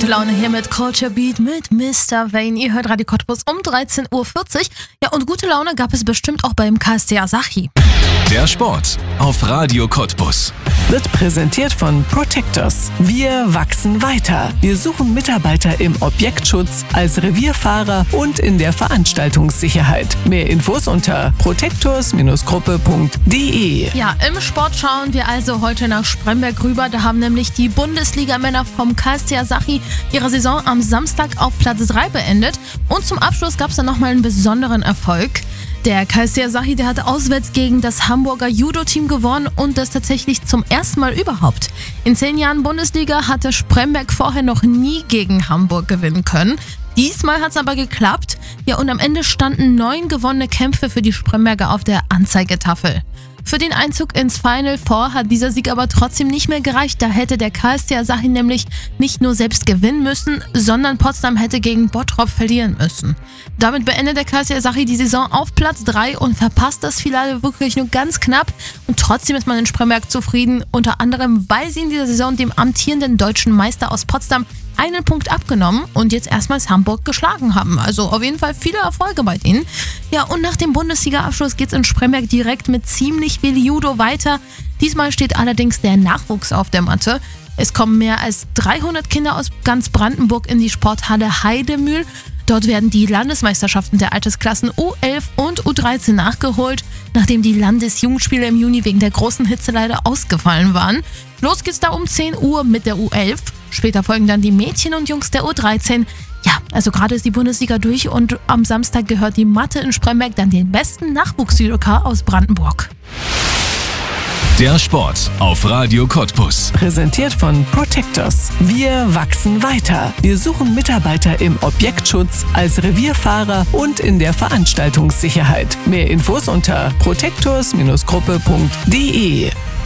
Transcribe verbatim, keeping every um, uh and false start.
Laune hier mit Culture Beat mit Mister Wayne. Ihr hört Radio Cottbus um dreizehn Uhr vierzig. Ja, und gute Laune gab es bestimmt auch beim K S C Asahi. Der Sport auf Radio Cottbus wird präsentiert von Protectors. Wir wachsen weiter. Wir suchen Mitarbeiter im Objektschutz, als Revierfahrer und in der Veranstaltungssicherheit. Mehr Infos unter protectors Gruppe punkt de. Ja, im Sport schauen wir also heute nach Spremberg rüber. Da haben nämlich die Bundesligamänner vom K S C Asahi ihre Saison am Samstag auf Platz drei beendet. Und zum Abschluss gab es dann nochmal einen besonderen Erfolg. Der K S C Asahi, der hat auswärts gegen das Hamburger Judo-Team gewonnen und das tatsächlich zum ersten Mal überhaupt. In zehn Jahren Bundesliga hatte Spremberg vorher noch nie gegen Hamburg gewinnen können. Diesmal hat es aber geklappt. Ja, und am Ende standen neun gewonnene Kämpfe für die Spremberger auf der Anzeigetafel. Für den Einzug ins Final Four hat dieser Sieg aber trotzdem nicht mehr gereicht. Da hätte der K S C Asahi nämlich nicht nur selbst gewinnen müssen, sondern Potsdam hätte gegen Bottrop verlieren müssen. Damit beendet der K S C Asahi die Saison auf Platz drei und verpasst das Finale wirklich nur ganz knapp. Und trotzdem ist man in Spremberg zufrieden, unter anderem, weil sie in dieser Saison dem amtierenden deutschen Meister aus Potsdam einen Punkt abgenommen und jetzt erstmals Hamburg geschlagen haben. Also auf jeden Fall viele Erfolge bei denen. Ja, und nach dem Bundesliga-Abschluss geht es in Spremberg direkt mit ziemlich viel Judo weiter. Diesmal steht allerdings der Nachwuchs auf der Matte. Es kommen mehr als dreihundert Kinder aus ganz Brandenburg in die Sporthalle Heidemühl. Dort werden die Landesmeisterschaften der Altersklassen U elf und U dreizehn nachgeholt, nachdem die Landesjugendspiele im Juni wegen der großen Hitze leider ausgefallen waren. Los geht's da um zehn Uhr mit der U elf. Später folgen dann die Mädchen und Jungs der U dreizehn. Ja, also gerade ist die Bundesliga durch und am Samstag gehört die Matte in Spremberg dann den besten Nachwuchsjudoka aus Brandenburg. Der Sport auf Radio Cottbus. Präsentiert von Protectors. Wir wachsen weiter. Wir suchen Mitarbeiter im Objektschutz, als Revierfahrer und in der Veranstaltungssicherheit. Mehr Infos unter protectors Gruppe punkt de.